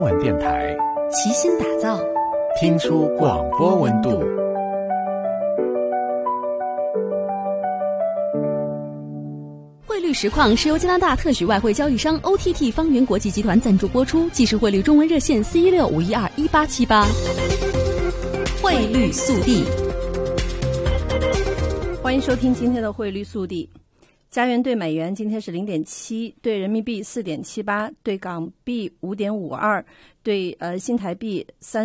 文电台齐心打造， 听出广播温度。 汇率实况是由加拿大特许外汇交易商 OTT 方圆国际集团赞助播出，即时汇率中文热线416-512-1878。汇率速递， 欢迎收听今天的汇率速递。加元对美元今天是 0.7， 对人民币 4.78， 对港币 5.52， 对新台币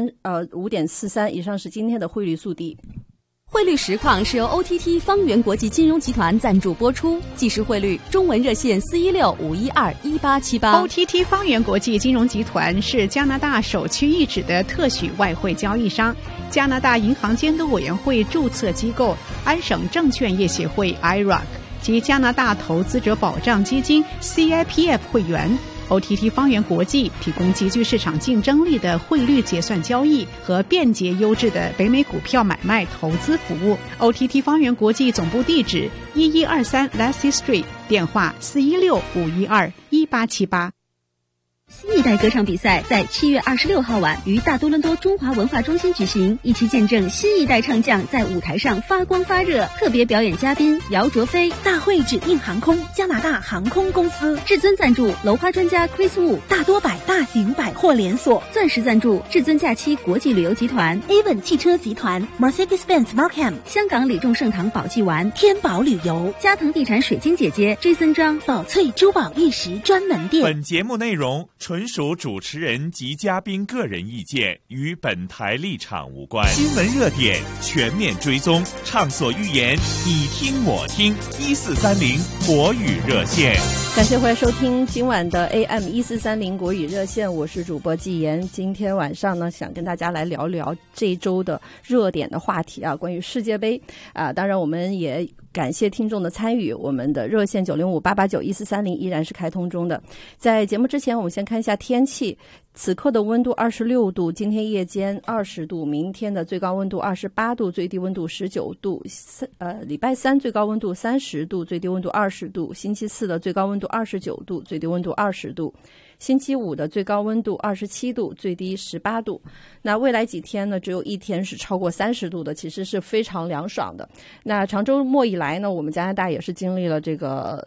5.43。以上是今天的汇率速递。 汇率实况是由 OTT 方圆国际金融集团赞助播出，即时汇率中文热线416-512-1878。 OTT 方圆国际金融集团是加拿大首屈一指的特许外汇交易商，加拿大银行监督委员会注册机构安省证券业协会 IROC 及加拿大投资者保障基金 CIPF 会员。OTT 方圆国际提供极具市场竞争力的汇率结算交易和便捷优质的北美股票买卖投资服务。OTT 方圆国际总部地址1123 Lassie Street， 电话416-512-1878。 新一代歌唱比赛在7月26号晚于大多伦多中华文化中心举行，一起见证新一代唱将在舞台上发光发热。特别表演嘉宾姚卓飞，大会指定航空加拿大航空公司，至尊赞助楼花专家 Chris Wu， 大多百大型百货连锁，钻石赞助至尊假期国际旅游集团 Avon 汽车集团 Mercedes-Benz Markham， 香港李众盛堂宝记丸天宝旅游，嘉腾地产水晶姐姐 Jason 张宝翠珠宝玉石专门店。 本节目内容纯属主持人及嘉宾个人意见，与本台立场无关。新闻热点全面追踪，畅所欲言，你听我听。1430国语热线， 感谢回来收听今晚的 AM1430国语热线，我是主播纪言。今天晚上呢，想跟大家来聊聊这一周的热点的话题啊，关于世界杯啊。当然，我们也感谢听众的参与，我们的热线905-889-1430依然是开通中的。在节目之前，我们先看一下天气。此刻的温度26度，今天夜间20度，明天的最高温度28度，最低温度19度。礼拜三最高温度30度，最低温度20度。星期四的最高温度29度，最低温度20度。星期五的最高温度27度，最低18度。那未来几天呢，只有一天是超过30度的，其实是非常凉爽的。那长周末以来呢，我们加拿大也是经历了这个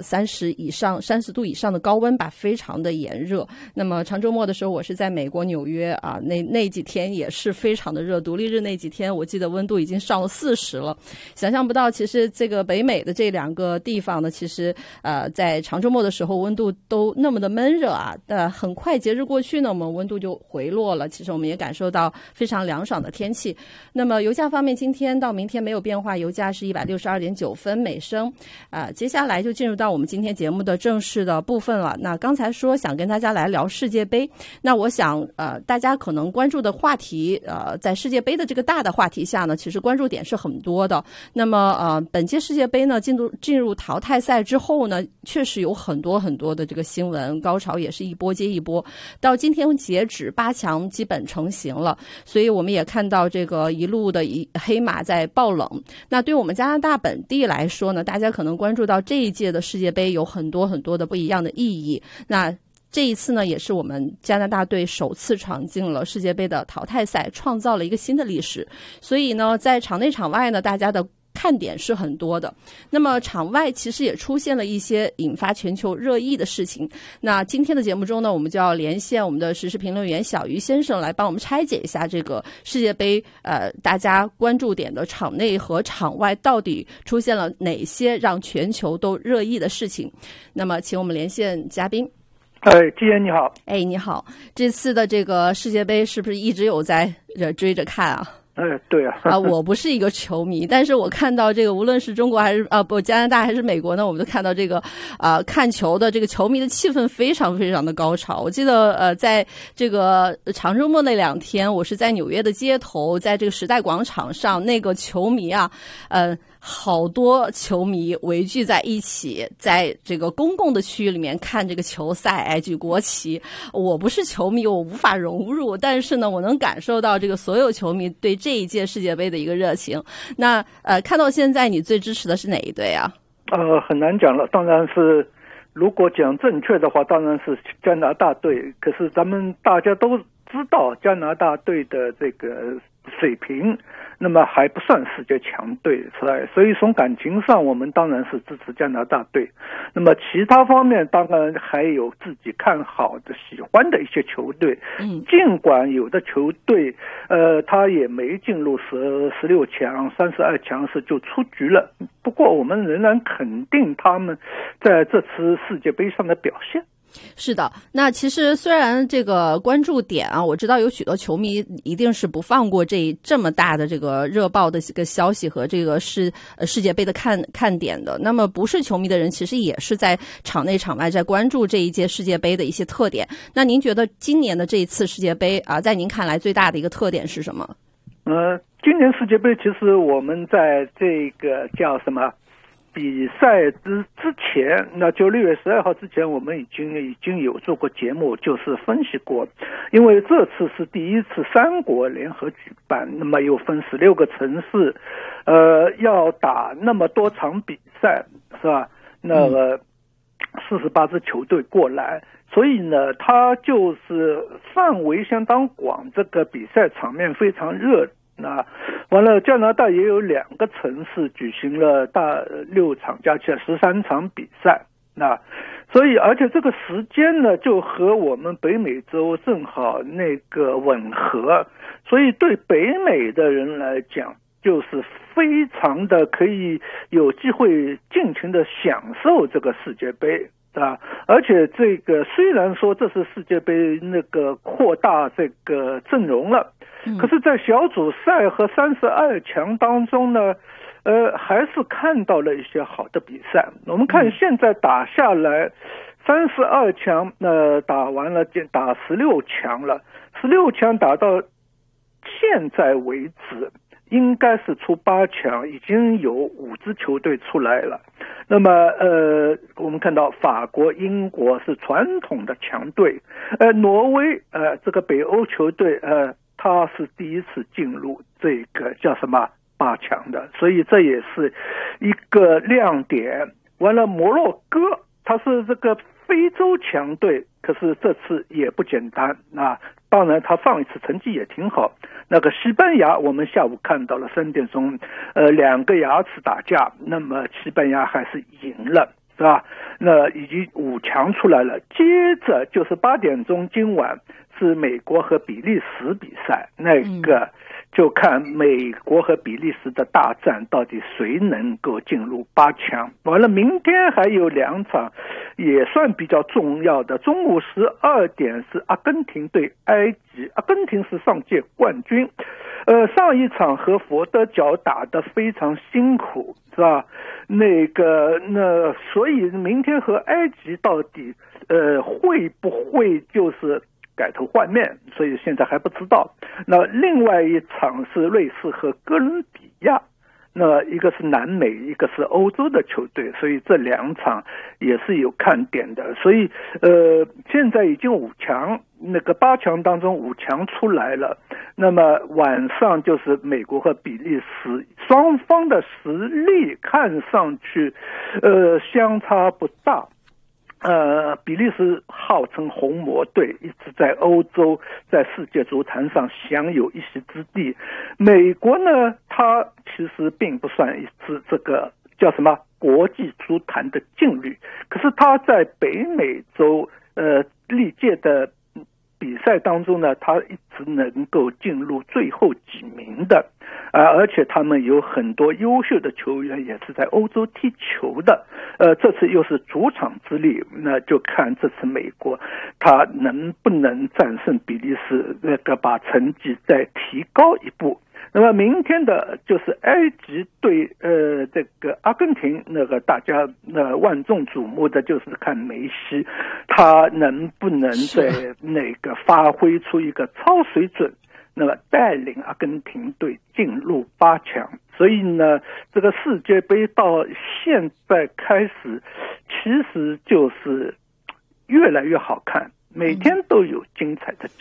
30度以上的高温吧，非常的炎热。那么长周末的时候，我是在美国纽约啊，那几天也是非常的热。独立日那几天，我记得温度已经上了40了。想象不到，其实这个北美的这两个地方呢，其实在长周末的时候温度都那么的闷热啊。很快节日过去呢，我们温度就回落了。其实我们也感受到非常凉爽的天气。那么油价方面，今天到明天没有变化，油价是162.9分每升。接下来就进入到我们今天节目的正式的部分了。那刚才说想跟大家来聊世界杯，那我想大家可能关注的话题在世界杯的这个大的话题下呢，其实关注点是很多的。那么本届世界杯呢进入淘汰赛之后呢，确实有很多很多的这个新闻高潮，也是一波接一波。到今天截止8强基本成型了，所以我们也看到这个一路的黑马在爆冷。那对我们加拿大本地来说呢，大家可能关注到这一届的世界杯有很多很多的不一样的意义。那这一次呢，也是我们加拿大队首次闯进了世界杯的淘汰赛，创造了一个新的历史。所以呢，在场内场外呢，大家的看点是很多的。那么场外其实也出现了一些引发全球热议的事情。那今天的节目中呢，我们就要连线我们的时事评论员小鱼先生来帮我们拆解一下这个世界杯大家关注点的场内和场外到底出现了哪些让全球都热议的事情。那么请我们连线嘉宾。 纪言你好。 你好。这次的这个世界杯是不是一直有在追着看啊？ 对啊。 我不是一个球迷，但是我看到这个无论是中国还是加拿大还是美国呢，我们都看到这个看球的这个球迷的气氛非常非常的高潮。我记得在这个长周末那2天，我是在纽约的街头，在这个时代广场上，那个球迷啊好多球迷围聚在一起，在这个公共的区域里面看这个球赛，举国旗。我不是球迷，我无法融入，但是呢，我能感受到这个所有球迷对这一届世界杯的一个热情。那看到现在，你最支持的是哪一队啊？ 很难讲了，当然是如果讲正确的话，当然是加拿大队。可是咱们大家都知道加拿大队的这个水平，那么还不算世界强队，是吧？所以从感情上，我们当然是支持加拿大队。那么其他方面，当然还有自己看好的、喜欢的一些球队。尽管有的球队，他也没进入16强、32强时就出局了。不过，我们仍然肯定他们在这次世界杯上的表现。 是的，那其实虽然这个关注点啊，我知道有许多球迷一定是不放过这么大的这个热爆的一个消息和这个世界杯的看点的。那么不是球迷的人，其实也是在场内场外在关注这一届世界杯的一些特点。那您觉得今年的这一次世界杯啊，在您看来最大的一个特点是什么？ 今年世界杯其实我们在这个叫什么？比赛之前，那就6月12号之前，我们已经有做过节目，就是分析过。因为这次是第一次3国联合举办，那么又分16个城市，要打那么多场比赛，是吧？那么48支球队过来，所以呢，它就是范围相当广，这个比赛场面非常热。那完了，加拿大也有2个城市举行了6场，加起来13场比赛。那所以，而且这个时间呢，就和我们北美洲正好那个吻合，所以对北美的人来讲，就是非常的可以有机会尽情的享受这个世界杯。而且这个虽然说这是世界杯那个扩大这个阵容了，可是在小组赛和32强当中呢，还是看到了一些好的比赛。我们看现在打下来，32强打完了，打16强了，16强打到现在为止，应该是出8强，已经有5支球队出来了。那么我们看到法国、英国是传统的强队，挪威这个北欧球队它是第一次进入这个叫什么8强的，所以这也是一个亮点。完了，摩洛哥它是这个非洲强队，可是这次也不简单啊。当然他上一次成绩也挺好。那个西班牙我们下午看到了3点钟2个牙齿打架，那么西班牙还是赢了，是吧？那已经5强出来了。接着就是8点钟今晚是美国和比利时比赛，那个就看美国和比利时的大战到底谁能够进入8强。完了，明天还有2场也算比较重要的，中午12点是阿根廷对埃及，阿根廷是上届冠军，上一场和佛得角打得非常辛苦，是吧？那所以明天和埃及到底会不会就是改头换面，所以现在还不知道。那另外一场是瑞士和哥伦比亚，那一个是南美，一个是欧洲的球队，所以这2场也是有看点的。所以现在已经5强，那个8强当中5强出来了。那么晚上就是美国和比利时，双方的实力看上去相差不大。比利时号称红魔队，一直在欧洲在世界足坛上享有一席之地。美国呢，它其实并不算一支这个叫什么国际足坛的劲旅，可是它在北美洲历届的比赛当中呢，他一直能够进入最后几名的，而且他们有很多优秀的球员也是在欧洲踢球的，这次又是主场之力，那就看这次美国他能不能战胜比利时，那个把成绩再提高一步。那么明天的就是埃及对这个阿根廷，那个大家万众瞩目的就是看梅西他能不能在那个发挥出一个超水准，那么带领阿根廷队进入8强。所以呢，这个世界杯到现在开始其实就是越来越好看，每天都有精彩的球。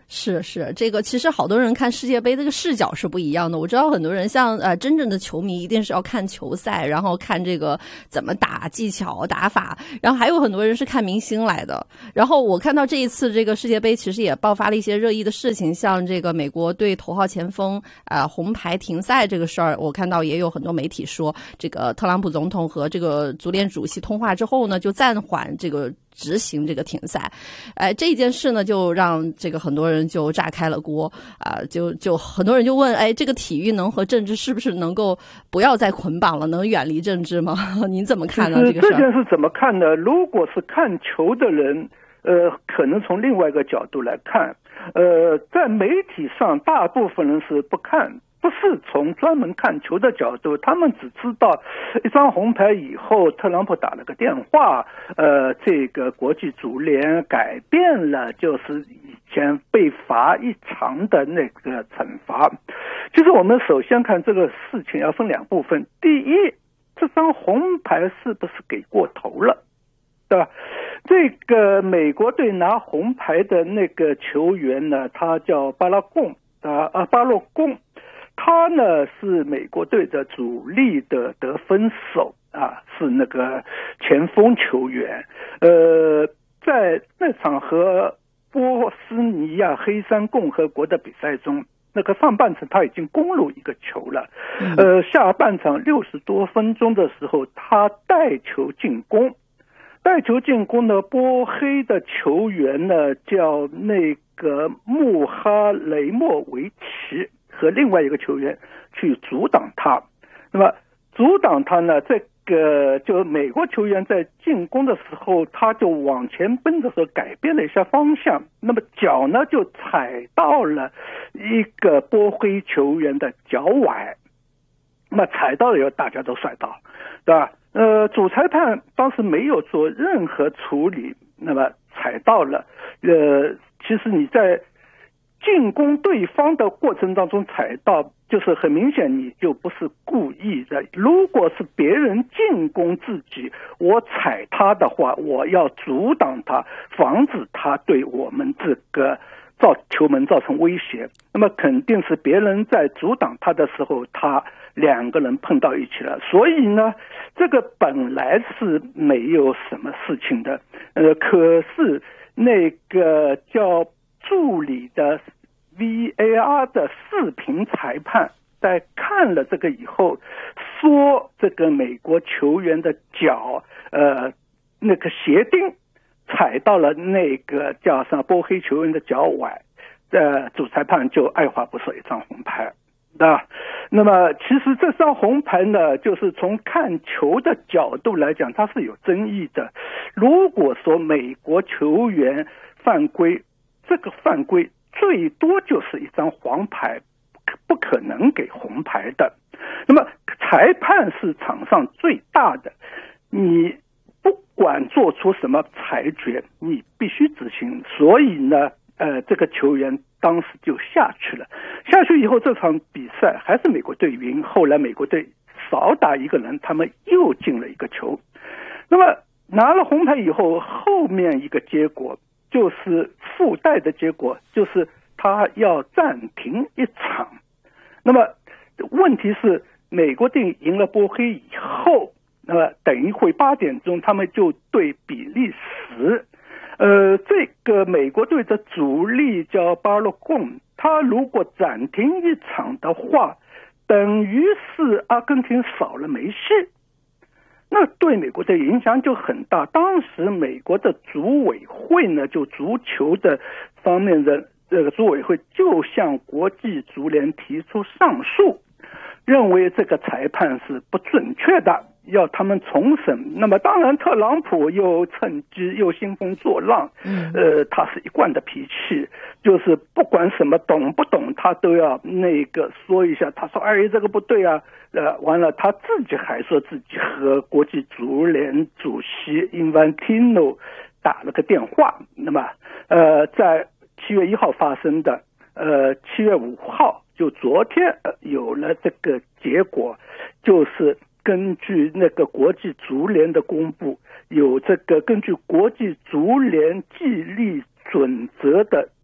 是，这个其实好多人看世界杯这个视角是不一样的。我知道很多人像真正的球迷一定是要看球赛，然后看这个怎么打技巧打法，然后还有很多人是看明星来的。然后我看到这一次这个世界杯其实也爆发了一些热议的事情，像这个美国队头号前锋红牌停赛这个事儿，我看到也有很多媒体说，这个特朗普总统和这个足联主席通话之后呢，就暂缓这个执行这个停赛。这件事呢就让这个很多人就炸开了锅就很多人就问，这个体育能和政治是不是能够不要再捆绑了，能远离政治吗？您怎么看呢？这个事这件事怎么看呢？如果是看球的人可能从另外一个角度来看，在媒体上大部分人是不是从专门看球的角度，他们只知道一张红牌以后特朗普打了个电话，这个国际足联改变了就是以前被罚一场的那个惩罚。其实我们首先看这个事情要分两部分，第一，这张红牌是不是给过头了，对吧？这个美国队拿红牌的那个球员呢，他叫巴洛贡，他呢是美国队的主力的得分手是那个前锋球员。在那场和波斯尼亚黑山共和国的比赛中，那个上半场他已经攻入一个球了，下半场60多分钟的时候，他带球进攻的波黑的球员呢叫那个穆哈雷莫维奇，和另外一个球员去阻挡他。那么阻挡他呢，这个就美国球员在进攻的时候，他就往前奔的时候改变了一下方向，那么脚呢就踩到了一个波黑球员的脚崴，那么踩到了以后大家都摔倒，对吧？主裁判当时没有做任何处理，那么踩到了，其实你在进攻对方的过程当中踩到，就是很明显你就不是故意的。如果是别人进攻自己，我踩他的话，我要阻挡他，防止他对我们这个球门造成威胁。那么肯定是别人在阻挡他的时候，他两个人碰到一起了。所以呢，这个本来是没有什么事情的。可是那个叫助理的 VAR 的视频裁判在看了这个以后，说这个美国球员的脚那个鞋钉踩到了那个叫上波黑球员的脚崴，主裁判就二话不说一张红牌。那么其实这张红牌呢，就是从看球的角度来讲，它是有争议的。如果说美国球员犯规，这个犯规最多就是一张黄牌，不可能给红牌的。那么裁判是场上最大的，你不管做出什么裁决，你必须执行。所以呢，这个球员当时就下去了。下去以后，这场比赛还是美国队赢。后来美国队少打一个人，他们又进了一个球。那么拿了红牌以后，后面一个结果就是附带的结果，就是他要暂停一场。那么问题是，美国队赢了波黑以后，那么等一会8点钟他们就对比利时。这个美国队的主力叫巴洛贡，他如果暂停一场的话，等于是阿根廷少了梅西，那对美国的影响就很大。当时美国的组委会呢，就足球的方面的这个组委会就向国际足联提出上诉，认为这个裁判是不准确的，要他们重审。那么当然特朗普又趁机又兴风作浪，他是一贯的脾气，就是不管什么懂不懂他都要那个说一下。他说这个不对啊，完了他自己还说自己和国际足联主席 Infantino 打了个电话。那么在7月1号发生的7月5号就昨天有了这个结果，就是根据那个国际足联的公布，有这个根据国际足联纪律准则的第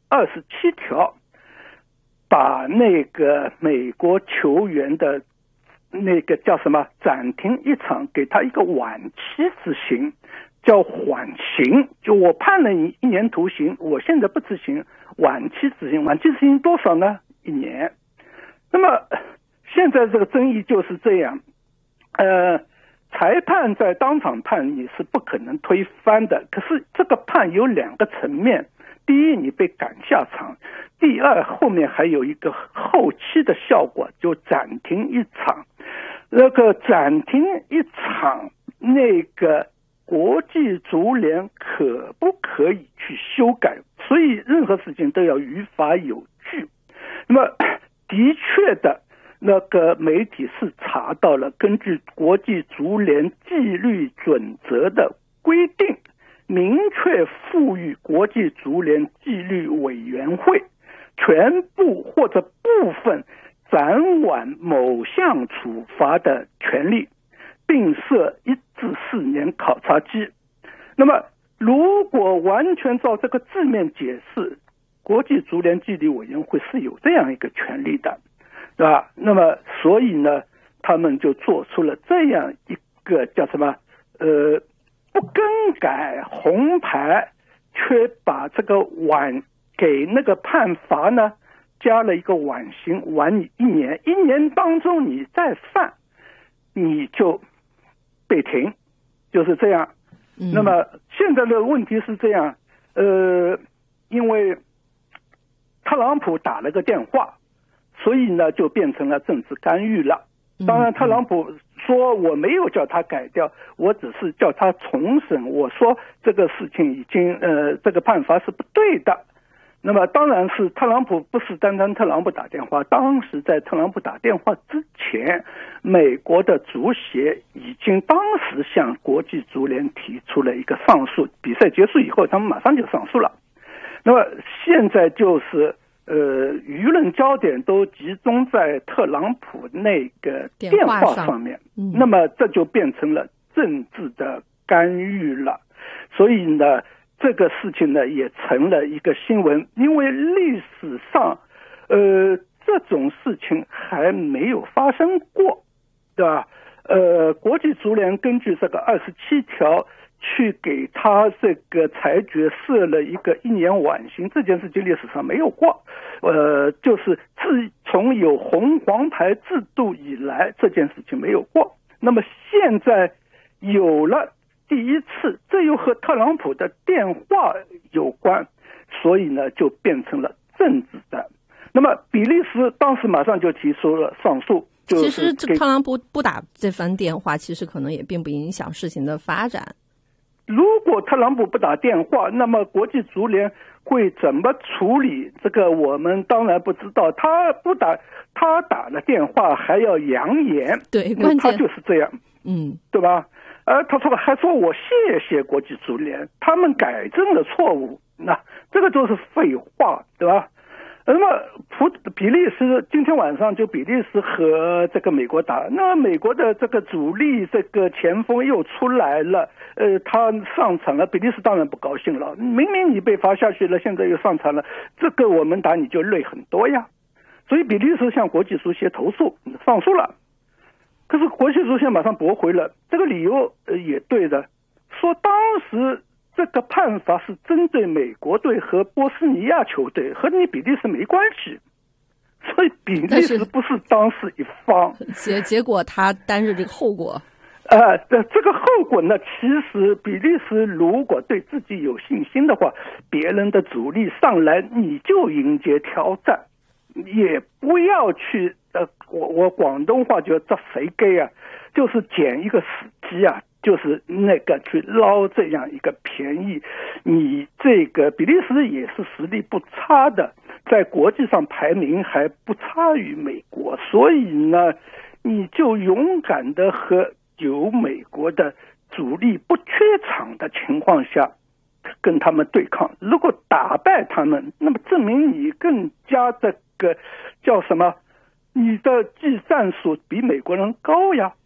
27条，把那个美国球员的那个叫什么暂停一场，给他一个缓期执行，叫缓刑。就我判了你1年徒刑，我现在不执行，缓期执行。缓期执行多少呢？1年。那么现在这个争议就是这样，裁判在当场判你是不可能推翻的，可是这个判有2个层面。第一，你被赶下场；第二，后面还有一个后期的效果，就暂停一场。那个暂停一场，那个国际足联可不可以去修改？所以任何事情都要于法有据。那么的确的，那个媒体是查到了，根据国际足联纪律准则的规定，明确赋予国际足联纪律委员会全部或者部分暂缓某项处罚的权利，并设1至4年考察期。那么如果完全照这个字面解释，国际足联纪律委员会是有这样一个权利的，对吧？那么所以呢，他们就做出了这样一个叫什么不更改红牌，却把这个给那个判罚呢加了一个缓刑，缓你1年，1年当中你再犯，你就被停，就是这样。那么现在的问题是这样，因为特朗普打了个电话，所以呢就变成了政治干预了。当然特朗普说我没有叫他改掉，我只是叫他重审，我说这个事情已经这个判罚是不对的。那么当然是特朗普，不是单单特朗普打电话，当时在特朗普打电话之前，美国的足协已经当时向国际足联提出了一个上诉，比赛结束以后他们马上就上诉了。那么现在就是舆论焦点都集中在特朗普那个电话上面，那么这就变成了政治的干预了。所以呢这个事情呢也成了一个新闻，因为历史上这种事情还没有发生过，对吧？国际足联根据这个27条去给他这个裁决设了一个1年缓刑，这件事情历史上没有过。就是自从有红黄牌制度以来，这件事情没有过。那么现在有了第一次，这又和特朗普的电话有关，所以呢就变成了政治的。那么比利时当时马上就提出了上诉。 其实这特朗普不打这番电话，其实可能也并不影响事情的发展。 如果特朗普不打电话，那么国际足联会怎么处理这个？我们当然不知道。他不打，他打了电话还要扬言， 对，关键他就是这样，对吧？他说还说我谢谢国际足联，他们改正了错误，那这个都是废话，对吧？那么比利时今天晚上就比利时和这个美国打，那美国的这个主力这个前锋又出来了，他上场了，比利时当然不高兴了，明明你被罚下去了，现在又上场了，这个我们打你就累很多呀。所以比利时向国际足协投诉上诉了，可是国际足协马上驳回了，这个理由也对的，说当时这个判罚是针对美国队和波斯尼亚球队，和你比利时没关系，所以比利时不是当事一方。 结果他担着这个后果。 这个后果呢，其实比利时如果对自己有信心的话，别人的主力上来你就迎接挑战，也不要去我广东话就这谁给啊，就是捡一个死鸡啊，就是那个去捞这样一个便宜。你这个比利时也是实力不差的，在国际上排名还不差于美国，所以呢你就勇敢的和有美国的主力不缺场的情况下跟他们对抗，如果打败他们，那么证明你更加这个叫什么，你的技战术比美国人高呀，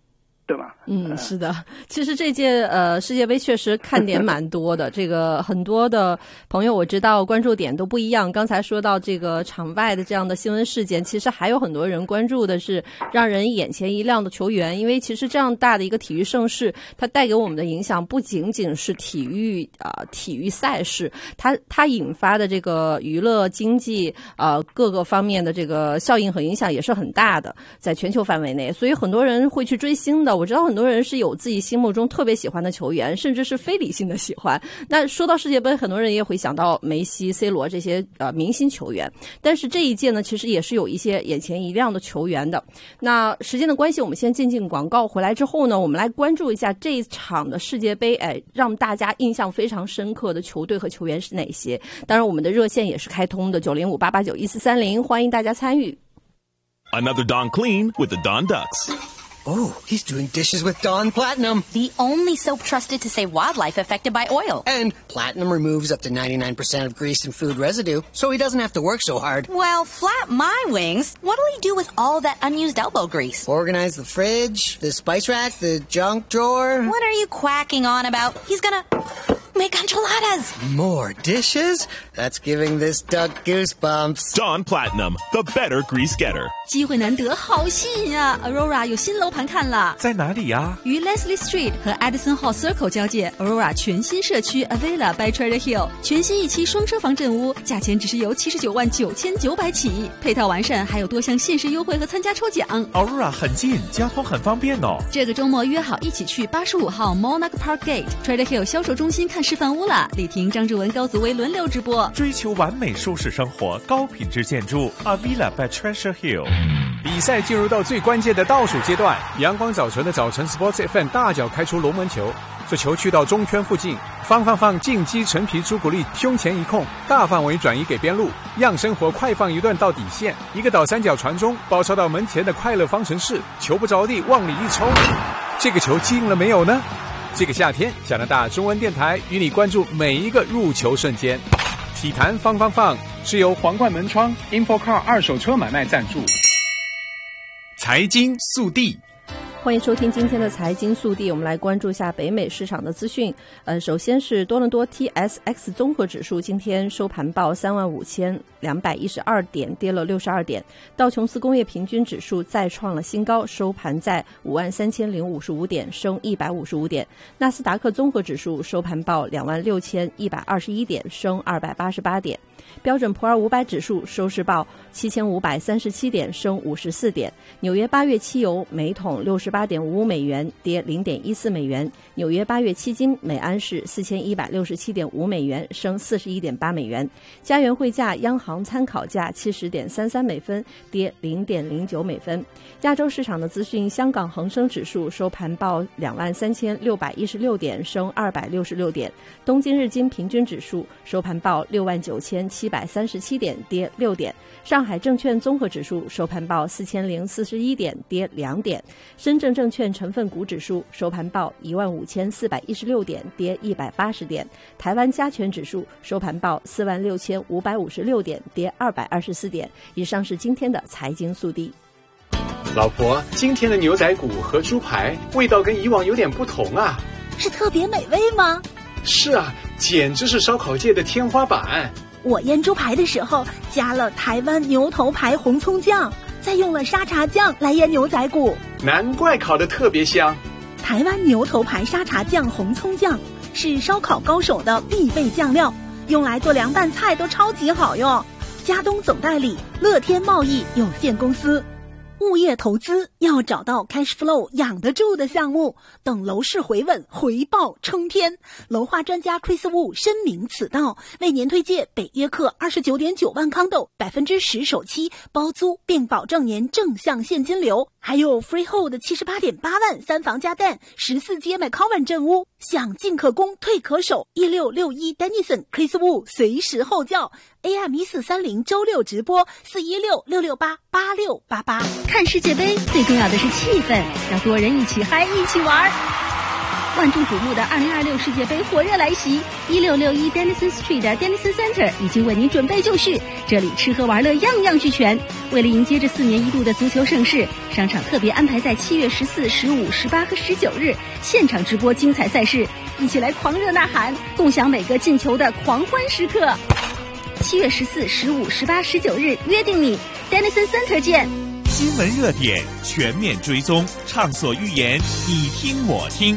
对吧？ 是的。其实这届世界杯确实看点蛮多的，这个很多的朋友我知道关注点都不一样。刚才说到这个场外的这样的新闻事件，其实还有很多人关注的是让人眼前一亮的球员，因为其实这样大的一个体育盛事，它带给我们的影响不仅仅是体育赛事，它引发的这个娱乐经济各个方面的这个效应和影响也是很大的，在全球范围内，所以很多人会去追星的。我知道很多人是有自己心目中特别喜欢的球员，甚至是非理性的喜欢。那说到世界杯，很多人也会想到梅西、C 罗这些明星球员，但是这一届呢，其实也是有一些眼前一亮的球员的。那时间的关系，我们先进广告，回来之后呢，我们来关注一下这一场的世界杯，让大家印象非常深刻的球队和球员是哪些？当然，我们的热线也是开通的，905-889-1430，欢迎大家参与。 Another Dawn clean with the Dawn Ducks. Oh, he's doing dishes with Dawn Platinum. The only soap trusted to save wildlife affected by oil. And Platinum removes up to 99% of grease and food residue, so he doesn't have to work so hard. Well, flap my wings. What'll he do with all that unused elbow grease? Organize the fridge, the spice rack, the junk drawer. What are you quacking on about? He's gonna make enchiladas. More dishes? That's giving this duck goosebumps. Dawn Platinum, the better grease getter. 机会难得，好吸引啊 ！Aurora 有新楼盘看了， 在哪里呀？ 于 Leslie Street 和 Addison Hall Circle 交界 ，Aurora 全新社区 Avila by Trader Hill 全新一期双车房镇屋，价钱只是由79.990起，配套完善，还有多项限时优惠和参加抽奖。 Aurora 很近，交通很方便哦。 这个周末约好一起去85号 Monarch Park Gate Trader Hill 销售中心看示范屋了，李婷、张志文、高祖威轮流直播。 追求完美舒适生活，高品质建筑 Avila by Treasure Hill。 比赛进入到最关键的倒数阶段，阳光早晨的早晨 Sports FM 大脚开出龙门球，这球去到中圈附近，放进击陈皮朱古力胸前一控，大范围转移给边路，样生活快放一段到底线，一个倒三角传中，包抄到门前的快乐方程式，球不着地往里一冲，这个球进了没有呢？这个夏天，加拿大中文电台与你关注每一个入球瞬间。体坛放是由皇冠门窗 InfoCar 二手车买卖赞助。财经速递， 欢迎收听今天的财经速递，我们来关注一下北美市场的资讯。首先是多伦多 TSX 综合指数今天收盘报35,212点，跌了62点。道琼斯工业平均指数再创了新高，收盘在53,055点，升155点。纳斯达克综合指数收盘报26,121点，升288点。标准普尔500指数收市报7,537点，升54点。纽约8月期油每桶68.55美元，跌0.14美元。纽约8月期金每安士4167.5美元，升41.8美元。加元汇价央行参考价70.33美分，跌0.09美分。亚洲市场的资讯，香港恒生指数收盘报23,616点，升266点。东京日经平均指数收盘报69,737点，跌6点。上海证券综合指数收盘报4,041点，跌2点。深圳证券成分股指数收盘报15,416点，跌180点。台湾加权指数收盘报46,556点，跌224点。以上是今天的财经速递。 老婆，今天的牛仔骨和猪排味道跟以往有点不同啊。 是特别美味吗？ 是啊，简直是烧烤界的天花板。 我腌猪排的时候加了台湾牛头牌红葱酱，再用了沙茶酱来腌牛仔骨， 难怪烤得特别香。 台湾牛头牌沙茶酱红葱酱是烧烤高手的必备酱料，用来做凉拌菜都超级好用。佳东总代理乐天贸易有限公司。物业投资要找到 cash flow 养得住的项目，等楼市回稳，回报冲天。楼化专家 Chris Wu 深明此道，为您推荐北约克29.9万康斗10%首期包租，并保证年正向现金流，还有 freehold 78.8万3房加蛋14街 McCowan 镇屋，想进可攻，退可守。1661 Denison Chris Wu 随时候叫。AM 1430周六直播416-668-8688。 看世界杯最重要的是气氛，要多人一起嗨一起玩。 万众瞩目的2026世界杯火热来袭，1661 Denison Street 的 Denison Center 已经为您准备就绪，这里吃喝玩乐样样俱全。为了迎接这4年一度的足球盛事，商场特别安排在7月14、15、18和19日现场直播精彩赛事，一起来狂热呐喊，共享每个进球的狂欢时刻。7月14、15、18、19日约定你 Denison Center 见。 新闻热点全面追踪，畅所欲言，你听我听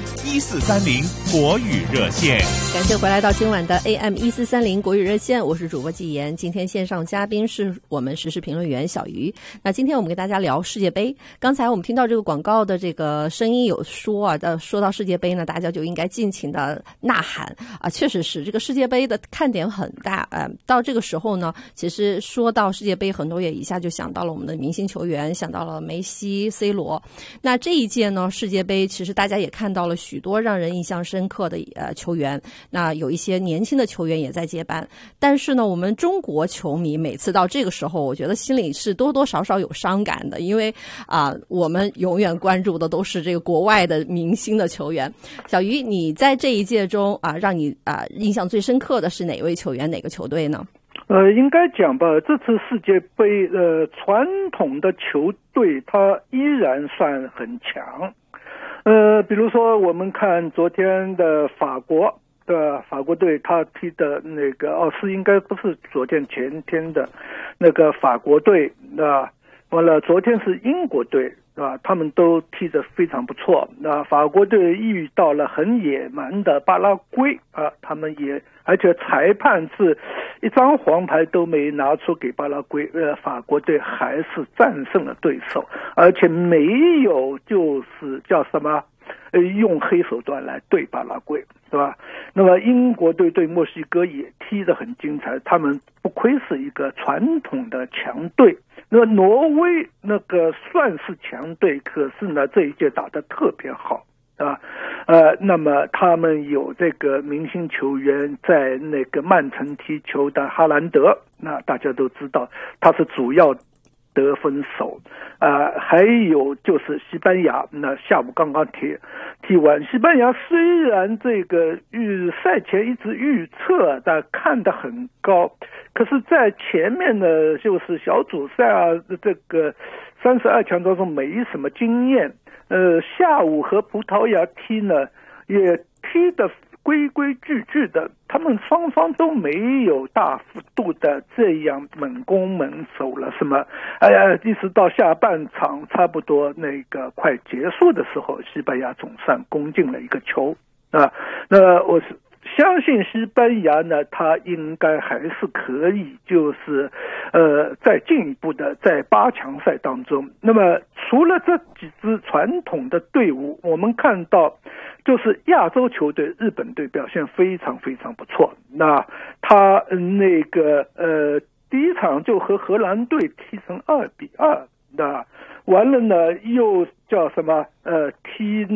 ，1430国语热线。 感谢回来到今晚的 AM1430国语热线，我是主播季言。今天线上嘉宾是我们时事评论员小鱼。那今天我们跟大家聊世界杯。刚才我们听到这个广告的这个声音有说啊，说到世界杯呢，大家就应该尽情的呐喊啊，确实是这个世界杯的看点很大。到这个时候呢，其实说到世界杯，很多也一下就想到了我们的明星球员，想到了梅西、C 罗。那这一届呢，世界杯其实大家也看到了许多让人印象深刻的球员，那有一些年轻的球员也在接班。但是呢，我们中国球迷每次到这个时候，我觉得心里是多多少少有伤感的，因为我们永远关注的都是这个国外的明星的球员。小鱼，你在这一届中让你印象最深刻的是哪位球员、哪个球队呢？ 应该讲吧，这次世界杯传统的球队它依然算很强。比如说我们看昨天的法国队，他踢的那个是应该不是昨天前天的那个法国队完了昨天是英国队他们都踢得非常不错。法国队遇到了很野蛮的巴拉圭他们也而且裁判是一张黄牌都没拿出给巴拉圭，法国队还是战胜了对手，而且没有就是叫什么用黑手段来对巴拉圭，是吧？那么英国队对墨西哥也踢得很精彩，他们不愧是一个传统的强队。那么挪威那个算是强队，可是呢这一届打得特别好那么他们有这个明星球员，在那个曼城踢球的哈兰德，那大家都知道他是主要得分手还有就是西班牙，那下午刚刚踢完。西班牙虽然这个赛前一直预测但看得很高，可是在前面呢就是小组赛这个32强当中没什么经验。下午和葡萄牙踢呢也踢得规规矩矩的，他们双方都没有大幅度的这样猛攻猛守了什么。一直到下半场差不多那个快结束的时候，西班牙总算攻进了一个球那我是相信西班牙呢，他应该还是可以就是再进一步的在8强赛当中。那么除了这几支传统的队伍，我们看到就是亚洲球队日本队表现非常非常不错。那他那个第一场就和荷兰队踢成2-2，那完了呢又叫什么踢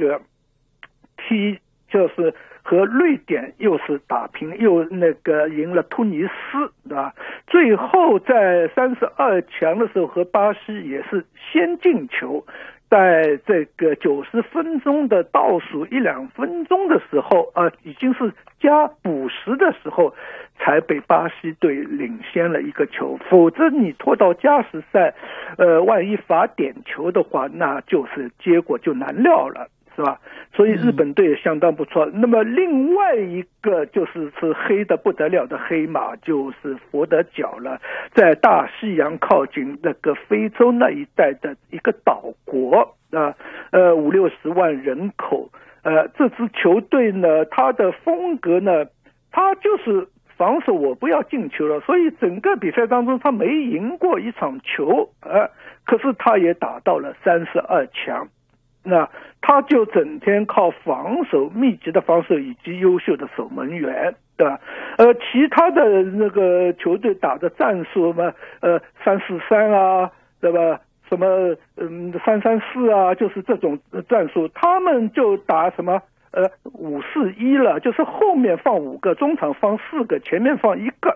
就是和瑞典又是打平，又那个赢了突尼斯最后在32强的时候和巴西也是先进球，在这个90分钟的倒数1-2分钟的时候已经是加补时的时候才被巴西队领先了一个球，否则你拖到加时赛万一罚点球的话，那就是结果就难料了，是吧？所以日本队也相当不错。那么另外一个就是黑的不得了的黑马，就是佛得角了，在大西洋靠近那个非洲那一带的一个岛国50-60万人口。这支球队呢，他的风格呢，他就是防守我不要进球了，所以整个比赛当中他没赢过一场球可是他也打到了32强。那他就整天靠防守，密集的防守以及优秀的守门员，对吧？其他的那个球队打的战术嘛，3-4-3对吧？什么3-3-4就是这种战术，他们就打什么5-4-1了，就是后面放5个，中场放4个，前面放1个。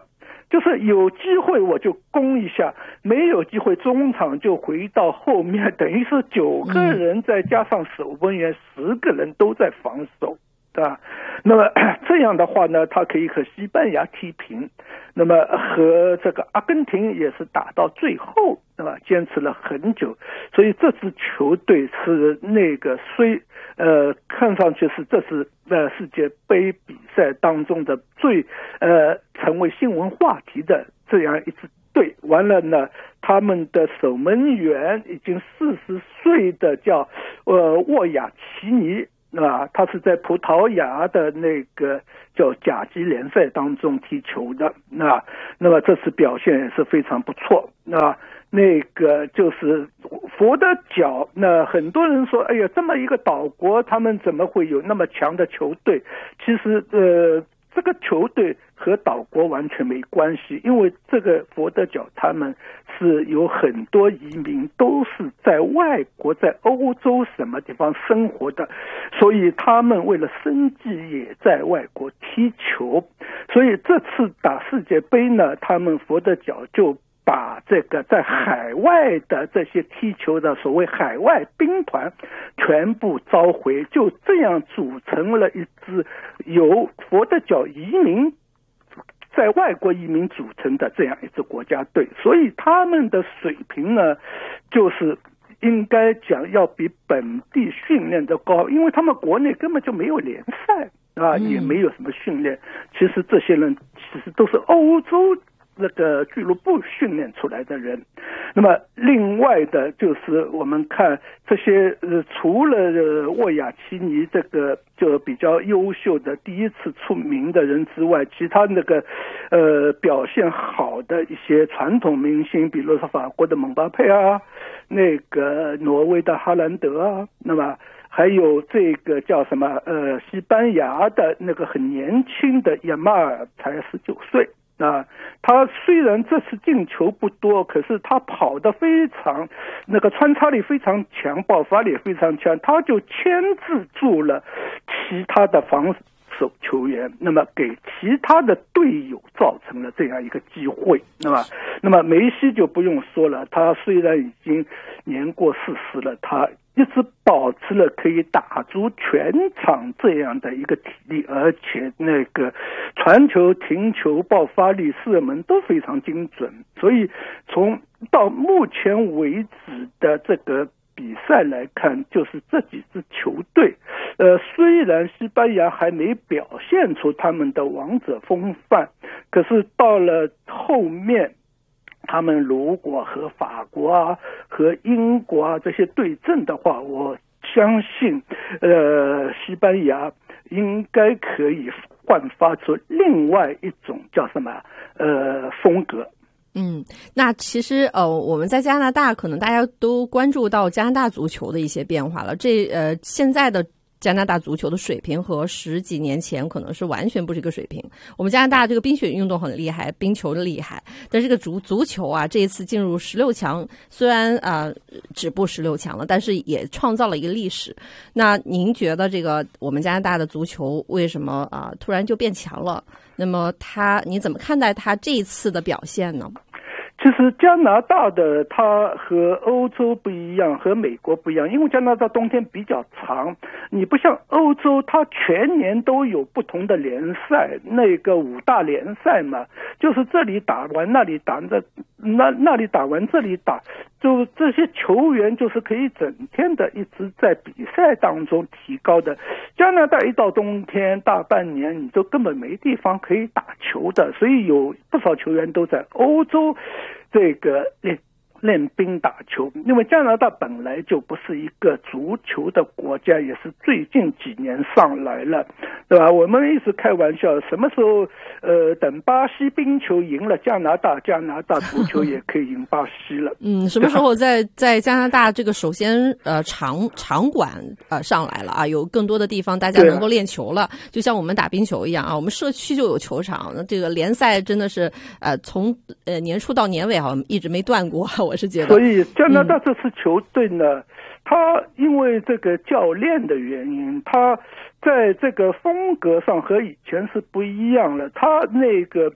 就是有机会我就攻一下，没有机会中场就回到后面，等于是9个人再加上守门员10个人都在防守，对吧？那么这样的话呢，他可以和西班牙踢平，那么和这个阿根廷也是打到最后，对吧？坚持了很久，所以这支球队是那个看上去是这是世界杯比赛当中的最成为新闻话题的这样一支队。完了呢，他们的守门员已经40岁的叫沃亚奇尼。他是在葡萄牙的那个叫甲级联赛当中踢球的，那么这次表现也是非常不错。那个就是佛得角，那很多人说，哎呀，这么一个岛国，他们怎么会有那么强的球队？其实这个球队和岛国完全没关系，因为这个佛得角他们是有很多移民都是在外国，在欧洲什么地方生活的，所以他们为了生计也在外国踢球。所以这次打世界杯呢，他们佛得角就把这个在海外的这些踢球的所谓海外兵团全部召回，就这样组成了一支由佛得角移民在外国移民组成的这样一支国家队。所以他们的水平呢，就是应该讲要比本地训练的高，因为他们国内根本就没有联赛也没有什么训练。其实这些人其实都是欧洲那个俱乐部训练出来的人。那么另外的就是我们看这些除了沃亚奇尼这个就比较优秀的第一次出名的人之外，其他那个表现好的一些传统明星，比如说法国的蒙巴佩啊，那个挪威的哈兰德啊，那么还有这个叫什么西班牙的那个很年轻的亚马尔才19岁。他虽然这次进球不多，可是他跑得非常那个穿插力非常强，爆发力也非常强，他就牵制住了其他的防守球员，那么给其他的队友造成了这样一个机会。那么梅西就不用说了，他虽然已经年过40了，他一直保持了可以打足全场这样的一个体力，而且那个传球、停球、爆发力、射门都非常精准。所以从到目前为止的这个比赛来看，就是这几支球队虽然西班牙还没表现出他们的王者风范，可是到了后面他们如果和法国啊和英国啊这些对阵的话，我相信西班牙应该可以焕发出另外一种叫什么风格。 那其实我们在加拿大可能大家都关注到加拿大足球的一些变化了。现在的加拿大足球的水平和10几年前可能是完全不是一个水平。我们加拿大这个冰雪运动很厉害，冰球的厉害，但是这个足球啊，这一次进入16强，虽然止步16强了，但是也创造了一个历史。那您觉得这个我们加拿大的足球为什么突然就变强了？那么你怎么看待他这一次的表现呢？ 其实加拿大的它和欧洲不一样，和美国不一样，因为加拿大冬天比较长，你不像欧洲，它全年都有不同的联赛，那个5大联赛嘛，就是这里打完那里打，那里打完这里打，就这些球员就是可以整天的一直在比赛当中提高的。加拿大一到冬天大半年你就根本没地方可以打球的，所以有不少球员都在欧洲这个练兵打球。因为加拿大本来就不是一个足球的国家，也是最近几年上来了，对吧？我们一直开玩笑，什么时候等巴西冰球赢了加拿大，加拿大足球也可以赢巴西了。 什么时候在加拿大这个首先场馆上来了有更多的地方大家能够练球了，就像我们打冰球一样我们社区就有球场，这个联赛真的是从年初到年尾好像一直没断过，我是觉得。 所以加拿大这支球队呢，他因为这个教练的原因，他在这个风格上和以前是不一样了，他那个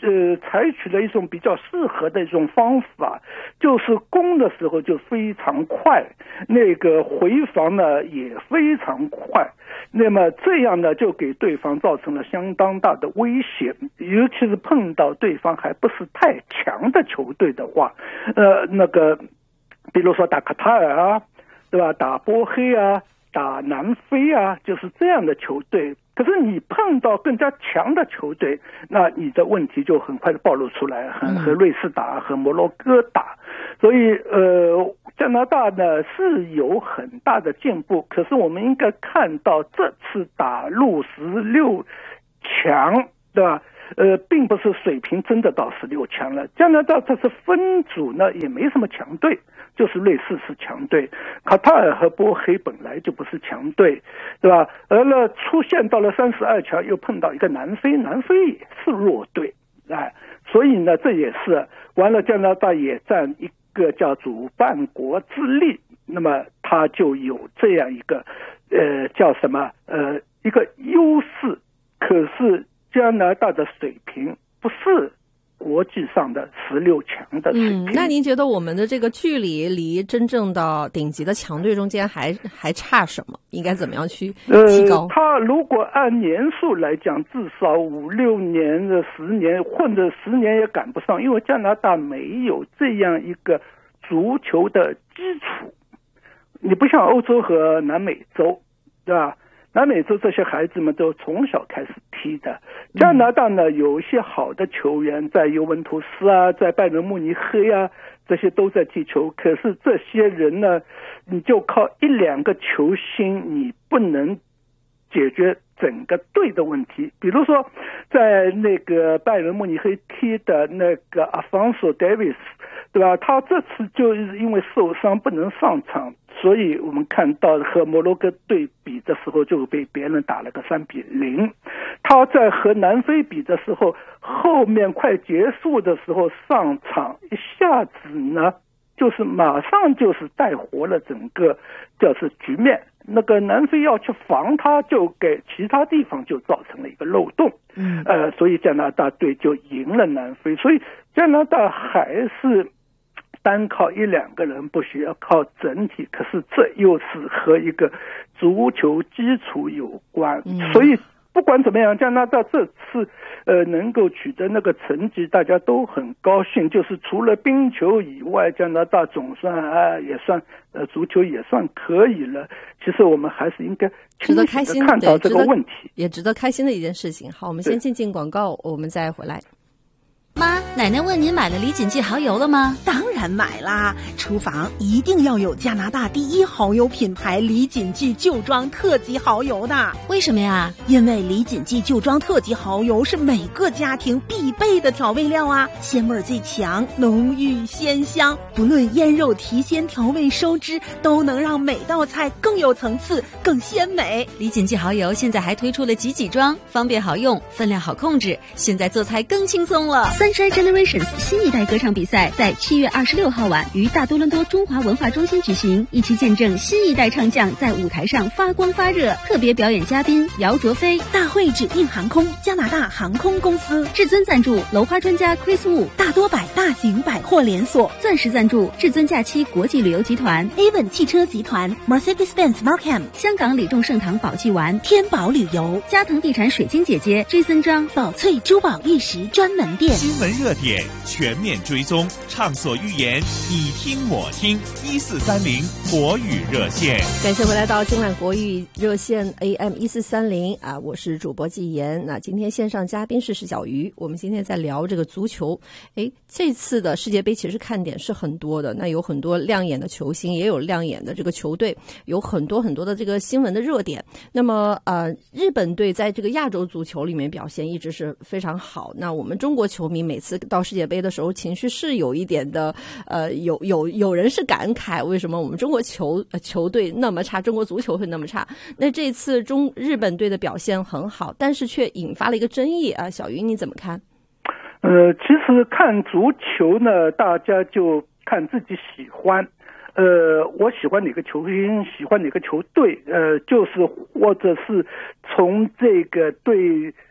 采取了一种比较适合的一种方法，就是攻的时候就非常快，那个回防呢也非常快，那么这样呢就给对方造成了相当大的威胁，尤其是碰到对方还不是太强的球队的话，比如说打卡塔尔啊，对吧？打波黑啊，打南非啊，就是这样的球队。可是你碰到更加强的球队，那你的问题就很快的暴露出来，和瑞士打，和摩洛哥打。所以加拿大呢是有很大的进步，可是我们应该看到这次打入16强，对吧？并不是水平真的到16强了。加拿大这次分组呢也没什么强队，就是瑞士是强队，卡塔尔和波黑本来就不是强队，对吧？而呢出现到了32强又碰到一个南非，南非也是弱队，所以呢这也是完了，加拿大也占一个叫主办国之力，那么他就有这样一个叫什么一个优势。可是加拿大的水平不是国际上的16强的水平。 那您觉得我们的这个距离离真正的顶级的强队中间还差什么？应该怎么样去提高？ 他如果按年数来讲，至少5、6年的10年，或者10年也赶不上，因为加拿大没有这样一个足球的基础。你不像欧洲和南美洲，对吧？南美洲这些孩子们都从小开始踢的，加拿大呢有一些好的球员在尤文图斯啊，在拜仁慕尼黑啊，这些都在踢球，可是这些人呢，你就靠1、2个球星，你不能解决整个队的问题。比如说在那个拜仁慕尼黑踢的那个 Alphonso Davies， 对吧？他这次就是因为受伤不能上场，所以我们看到和摩洛哥对比的时候就被别人打了个3-0。他在和南非比的时候，后面快结束的时候上场，一下子呢就是马上就是带活了整个就是局面。那个南非要去防他，就给其他地方就造成了一个漏洞。所以加拿大队就赢了南非。所以加拿大还是单靠1、2个人不需要靠整体，可是这又是和一个足球基础有关。所以不管怎么样，加拿大这次能够取得那个成绩，大家都很高兴。就是除了冰球以外，加拿大总算也算足球也算可以了。其实我们还是应该值得开心看到这个问题， 也值得开心的一件事情。好，我们先进广告，我们再回来。 妈，奶奶问您买了李锦记蚝油了吗？ 当然买啦！厨房一定要有加拿大第1蚝油品牌李锦记旧装特级蚝油的。 为什么呀？ 因为李锦记旧装特级蚝油是每个家庭必备的调味料啊，鲜味最强，浓郁鲜香，不论腌肉、提鲜、调味、收汁，都能让每道菜更有层次、更鲜美。 李锦记蚝油现在还推出了几装，方便好用，分量好控制，现在做菜更轻松了。Sunshine Generations 新一代歌唱比赛在7月26号晚于大多伦多中华文化中心举行，一起见证新一代唱将在舞台上发光发热。特别表演嘉宾姚卓飞， 大会指定航空加拿大航空公司， 至尊赞助楼花专家 Chris Wu， 大多百大型百货连锁， 钻石赞助至尊假期国际旅游集团 ，Avon 汽车集团 ，Mercedes-Benz Markham， 香港李众盛堂宝记丸， 天宝旅游， 嘉腾地产水晶姐姐 Jason 张， 宝翠珠宝玉石专门店。 新闻热点全面追踪，畅所欲言，你听我听，1430国语热线。 感谢回来到今晚国语热线 AM 1430啊，我是主播季言。那今天线上嘉宾是石小鱼，我们今天在聊这个足球。这次的世界杯其实看点是很多的，那有很多亮眼的球星，也有亮眼的这个球队，有很多的这个新闻的热点。那么日本队在这个亚洲足球里面表现一直是非常好。那我们中国球迷每次到世界杯的时候，情绪是有一点的，有人是感慨，为什么我们中国球队那么差，中国足球会那么差？那这次日本队的表现很好，但是却引发了一个争议啊。小鱼你怎么看？ 其实看足球呢，大家就看自己喜欢。我喜欢哪个球星，喜欢哪个球队，就是或者是从这个对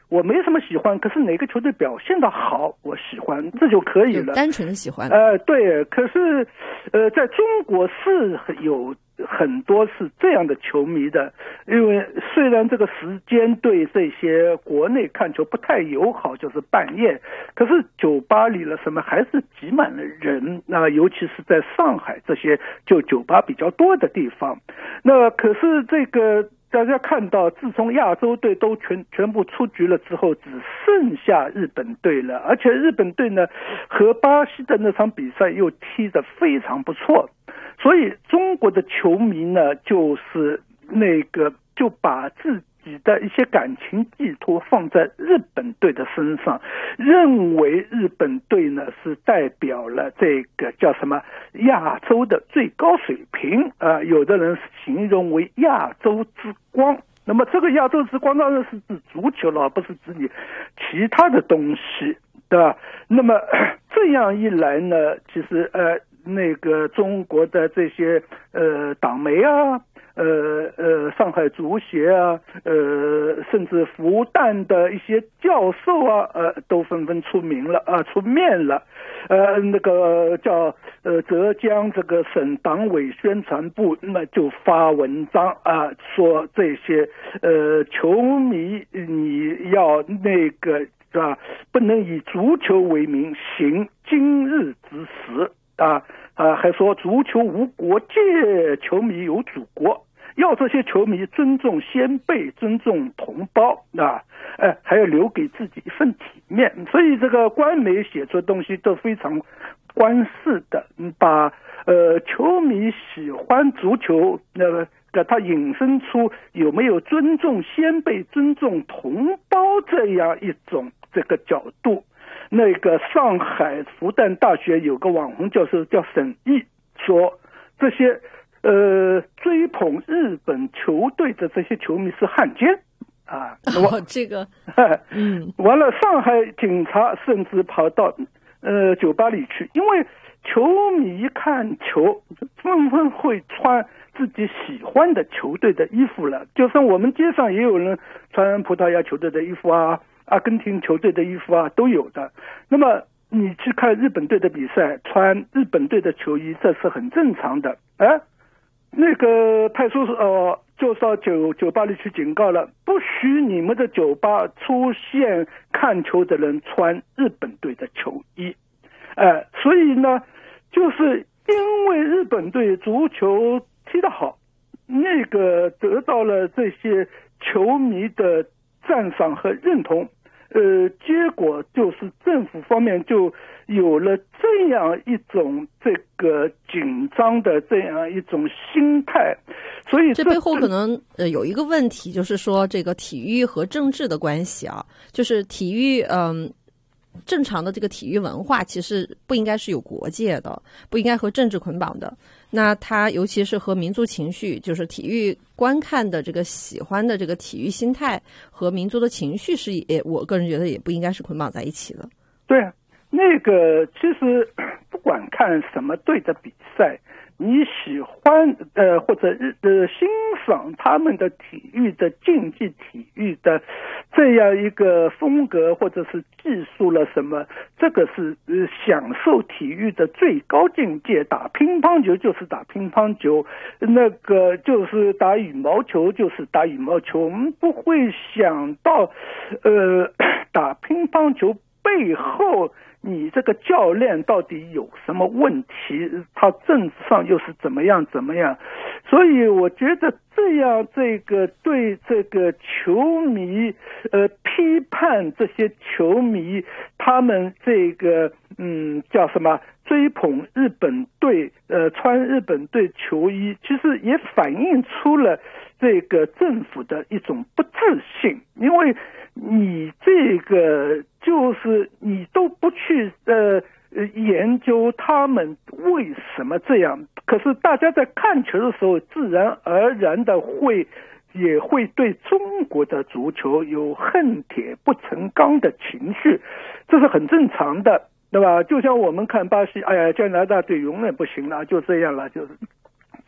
我没什么喜欢，可是哪个球队表现得好，我喜欢，这就可以了。 单纯的喜欢。 对，可是在中国是有很多是这样的球迷的，因为虽然这个时间对这些国内看球不太友好，就是半夜，可是酒吧里了什么还是挤满了人，那尤其是在上海这些就酒吧比较多的地方。那可是这个大家看到，自从亚洲队都全部出局了之后，只剩下日本队了，而且日本队呢和巴西的那场比赛又踢得非常不错，所以中国的球迷呢就是就把自己的一些感情寄托放在日本队的身上，认为日本队呢是代表了这个叫什么亚洲的最高水平有的人形容为亚洲之光。那么这个亚洲之光当然是指足球了，不是指你其他的东西，对吧？那么这样一来呢，其实那个中国的这些党媒啊，上海足协啊，甚至复旦的一些教授啊，都纷纷出面了。那个叫浙江这个省党委宣传部，那么就发文章啊，说这些球迷你要那个是吧，不能以足球为名行今日之实还说足球无国界，球迷有祖国，要这些球迷尊重先辈，尊重同胞还要留给自己一份体面。所以这个官媒写出的东西都非常官式的，把球迷喜欢足球给它引申出有没有尊重先辈、尊重同胞这样一种这个角度。那个上海复旦大学有个网红教授叫沈毅，说这些追捧日本球队的这些球迷是汉奸这个完了，上海警察甚至跑到酒吧里去，因为球迷看球纷纷会穿自己喜欢的球队的衣服了，就像我们街上也有人穿葡萄牙球队的衣服阿根廷球队的衣服都有的。那么你去看日本队的比赛，穿日本队的球衣，这是很正常的。那个派出所就到酒吧里去警告了，不许你们的酒吧出现看球的人穿日本队的球衣。所以呢，就是因为日本队足球踢得好，那个得到了这些球迷的赞赏和认同。结果就是政府方面就有了这样一种这个紧张的这样一种心态，所以这背后可能有一个问题，就是说这个体育和政治的关系就是体育正常的这个体育文化其实不应该是有国界的，不应该和政治捆绑的。那它尤其是和民族情绪，就是体育观看的这个喜欢的这个体育心态和民族的情绪我个人觉得也不应该是捆绑在一起的。 对，那个其实不管看什么队的比赛，你喜欢或者欣赏他们的体育的竞技体育的这样一个风格或者是技术了什么，这个是享受体育的最高境界。打乒乓球就是打乒乓球，那个就是打羽毛球就是打羽毛球，我们不会想到打乒乓球背后你这个教练到底有什么问题，他政治上又是怎么样。所以我觉得这样这个对这个球迷批判这些球迷他们这个叫什么追捧日本队穿日本队球衣，其实也反映出了这个政府的一种不自信。因为你这个就是你都不去研究他们为什么这样，可是大家在看球的时候自然而然的也会对中国的足球有恨铁不成钢的情绪，这是很正常的，对吧？就像我们看巴西，加拿大队永远不行了，就这样了，就是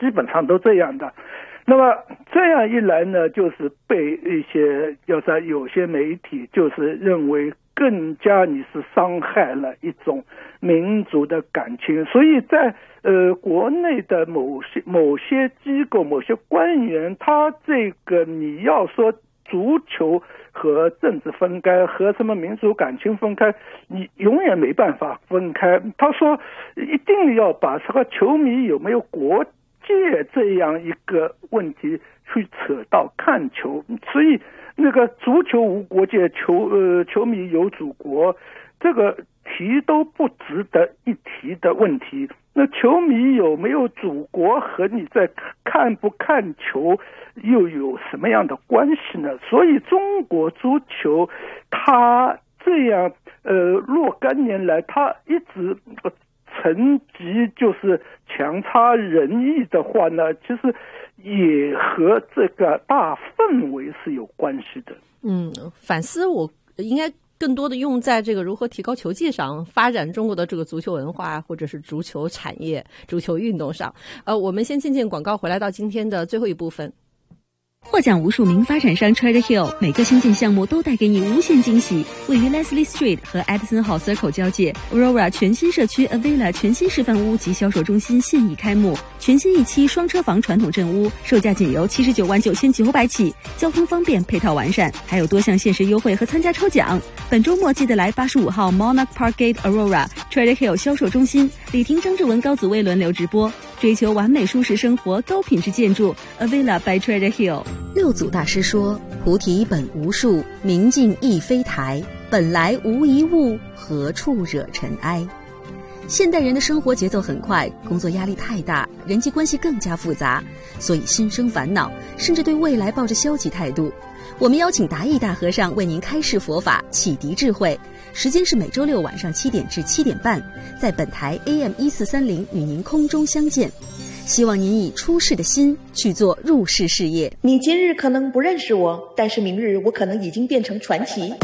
基本上都这样的。那么这样一来呢，就是被一些有些媒体就是认为更加你是伤害了一种民族的感情，所以在国内的某些机构、某些官员，他这个你要说足球和政治分开，和什么民族感情分开，你永远没办法分开。他说一定要把这个球迷有没有国界这样一个问题去扯到看球，所以那个足球无国界，球迷有祖国，这个提都不值得一提的问题。那球迷有没有祖国和你在看不看球又有什么样的关系呢？所以中国足球它这样若干年来，它一直成绩就是强差人意的话呢，其实也和这个大氛围是有关系的。 反思我应该更多的用在这个如何提高球技上，发展中国的这个足球文化或者是足球产业、足球运动上。我们先进广告，回来到今天的最后一部分。 获奖无数名发展商 Trader Hill 每个新进项目都带给你无限惊喜。位于 Leslie Street 和 Edison Hall Circle 交界 Aurora 全新社区 Avila 全新示范屋及销售中心现已开幕，全新一期双车房传统镇屋，售价仅由79万9900起，交通方便，配套完善，还有多项限时优惠和参加抽奖。本周末记得来85号 Monarch Park Gate Aurora Trader Hill 销售中心，李婷、张志文、高子薇轮流直播。追求完美舒适生活，高品质建筑 Avila by Trader Hill。 六祖大师说：菩提本无树，明镜亦非台，本来无一物，何处惹尘埃。现代人的生活节奏很快，工作压力太大，人际关系更加复杂，所以心生烦恼，甚至对未来抱着消极态度。我们邀请达义大和尚为您开示佛法，启迪智慧。时间是每周六晚上7点至7点半，在本台 AM1430与您空中相见。希望您以出世的心去做入世事业。 你今日可能不认识我，但是明日我可能已经变成传奇。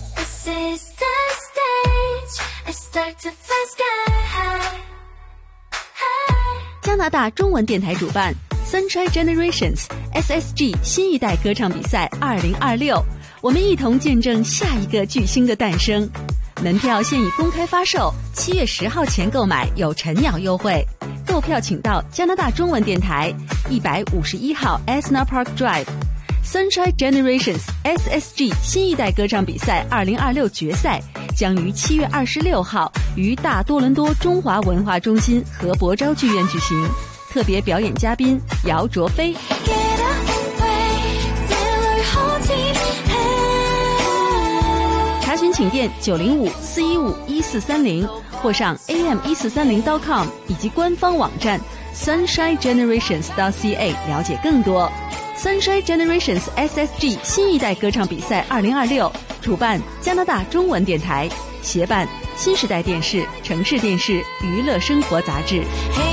加拿大中文电台主办 Sunshine Generations SSG 新一代歌唱比赛2026，我们一同见证下一个巨星的诞生。门票现已公开发售，7月10号前购买有晨鸟优惠。购票请到加拿大中文电台151号 Esna Park Drive。 Sunshine Generations SSG 新一代歌唱比赛2026决赛将于7月26号于大多伦多中华文化中心和博昭剧院举行，特别表演嘉宾姚卓飞。查询请电905-415-1430或上 am1430.com 以及官方网站 sunshinegenerations.ca 了解更多。Sunshine Generations SSG 新一代歌唱比赛2026主办加拿大中文电台，协办新时代电视、城市电视、娱乐生活杂志。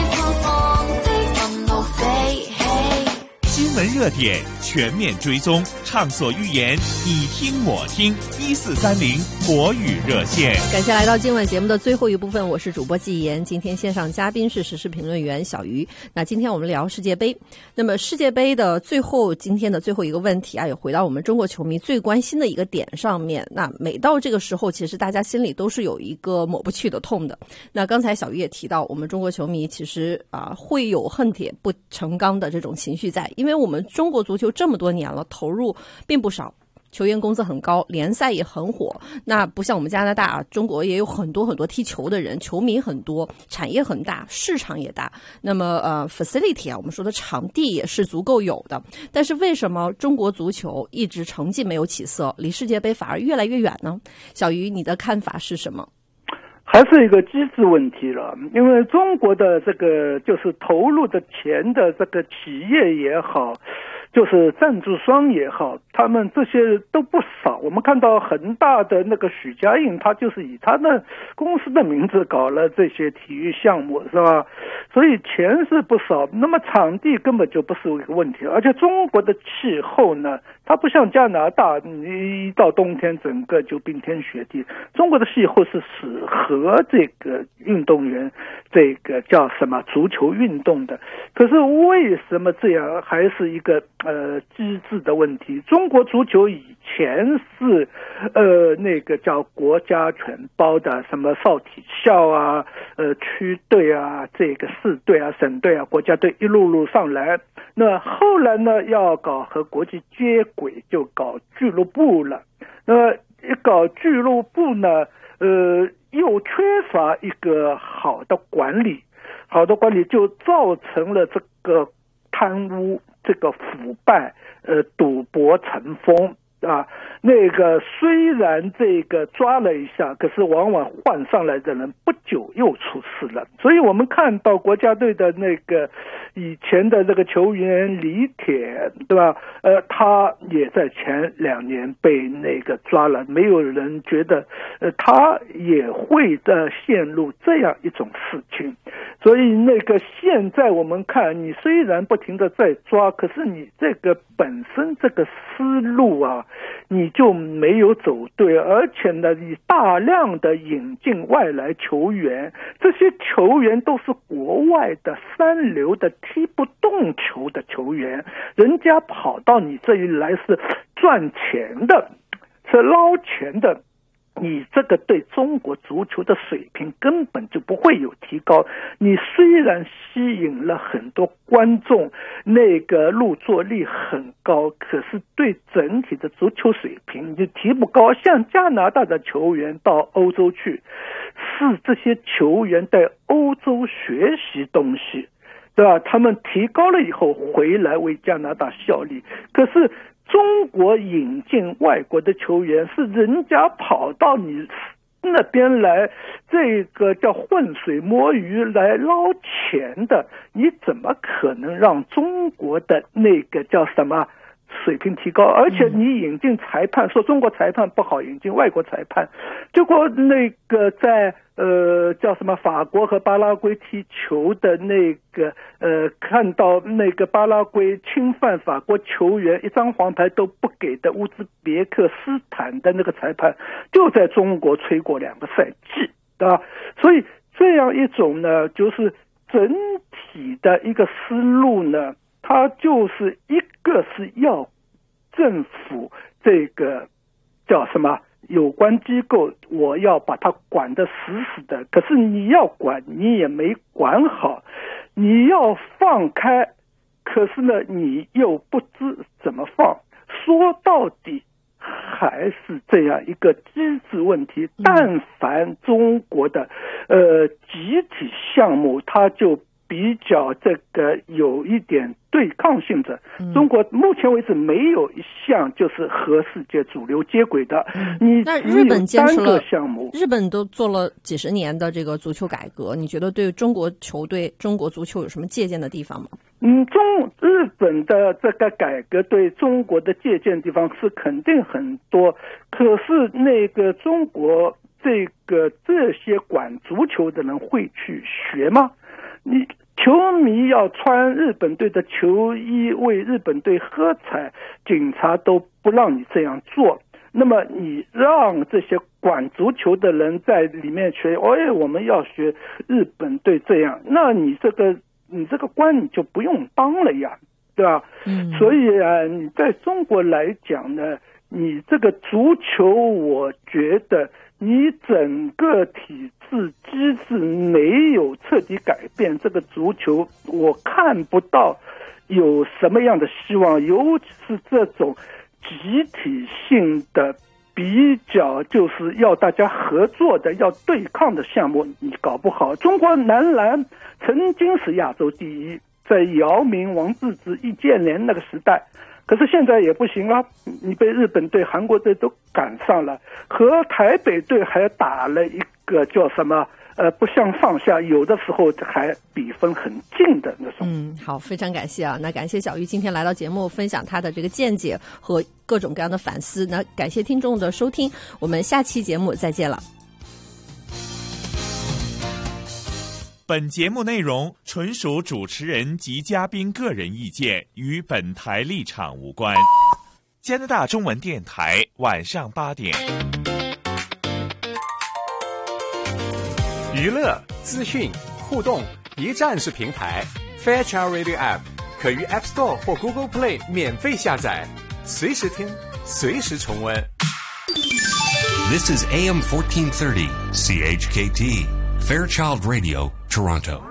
新闻热点全面追踪，畅所欲言，你听我听，1430国语热线。 感谢来到今晚节目的最后一部分，我是主播季言。今天线上嘉宾是时事评论员小鱼。那今天我们聊世界杯，那么世界杯的今天的最后一个问题啊，也回到我们中国球迷最关心的一个点上面。那每到这个时候，其实大家心里都是有一个抹不去的痛的。那刚才小鱼也提到，我们中国球迷其实会有恨铁不成钢的这种情绪在，因为我们中国足球这么多年了，投入并不少，球员工资很高，联赛也很火。那不像我们加拿大中国也有很多踢球的人，球迷很多，产业很大，市场也大。那么facility 我们说的场地也是足够有的。但是为什么中国足球一直成绩没有起色，离世界杯反而越来越远呢？小鱼，你的看法是什么？ 还是一个机制问题了，因为中国的这个就是投入的钱的这个企业也好，就是赞助商也好，他们这些都不少。我们看到恒大的那个许家印，他就是以他的公司的名字搞了这些体育项目，是吧？所以钱是不少，那么场地根本就不是一个问题。而且中国的气候呢， 它不像加拿大，你一到冬天整个就冰天雪地。中国的气候是适合这个运动员，这个叫什么足球运动的。可是为什么这样，还是一个机制的问题。中国足球以前是那个叫国家全包的，什么少体校啊、区队啊、这个市队啊、省队啊、国家队一路路上来。那后来呢，要搞和国际接轨，就搞俱乐部了。那一搞俱乐部呢，又缺乏一个好的管理就造成了这个贪污、这个腐败、赌博成风。啊，那个虽然这个抓了一下，可是往往换上来的人不久又出事了。所以我们看到国家队的那个以前的这个球员李铁，对吧？他也在前2年被那个抓了，没有人觉得他也会陷入这样一种事情。所以那个现在我们看，你虽然不停的在抓，可是你这个本身这个思路啊，你就没有走对，而且呢，你大量的引进外来球员，这些球员都是国外的三流的踢不动球的球员，人家跑到你这里来是赚钱的，是捞钱的。你这个对中国足球的水平根本就不会有提高。你虽然吸引了很多观众，那个入座率很高，可是对整体的足球水平你就提不高。像加拿大的球员到欧洲去，是这些球员在欧洲学习东西，对吧？他们提高了以后回来为加拿大效力。可是中国引进外国的球员，是人家跑到你那边来，这个叫浑水摸鱼来捞钱的，你怎么可能让中国的那个叫什么水平提高？而且你引进裁判，说中国裁判不好，引进外国裁判，结果那个在叫什么法国和巴拉圭踢球的那个看到那个巴拉圭侵犯法国球员，一张黄牌都不给的乌兹别克斯坦的那个裁判，就在中国吹过2个赛季啊。所以这样一种呢，就是整体的一个思路呢，它就是一个是要政府这个叫什么有关机构，我要把它管得死死的，可是你要管你也没管好，你要放开，可是呢你又不知怎么放，说到底还是这样一个机制问题。但凡中国的集体项目，它就比较这个有一点对抗性的。中国目前为止没有一项就是和世界主流接轨的。 那日本坚持了项目， 日本都做了几十年的这个足球改革，你觉得对中国球队、中国足球有什么借鉴的地方吗？ 日本的这个改革对中国的借鉴地方是肯定很多，可是那个中国这些管足球的人会去学吗？你球迷要穿日本队的球衣为日本队喝彩，警察都不让你这样做。那么你让这些管足球的人在里面学，我们要学日本队这样，那你这个官你就不用当了呀，对吧？所以啊，你在中国来讲呢，你这个足球，我觉得你整个体制机制没有彻底改变，这个足球我看不到有什么样的希望，尤其是这种集体性的比较，就是要大家合作的、要对抗的项目，你搞不好。中国男篮曾经是亚洲第一，在姚明、王治郅、易建联那个时代，可是现在也不行了，你被日本队、韩国队都赶上了，和台北队还打了一个叫什么不相上下，有的时候还比分很近的那种。 好，非常感谢啊！那感谢小玉今天来到节目，分享她的这个见解和各种各样的反思。那感谢听众的收听，我们下期节目再见了。 本节目内容纯属主持人及嘉宾个人意见，与本台立场无关。 加拿大中文电台晚上8点。 娱乐、资讯、互动，一站式平台。Fairchild Radio App 可于 App Store 或 Google Play 免费下载，随时听，随时重温。 This is AM 1430 CHKT Fairchild Radio, Toronto.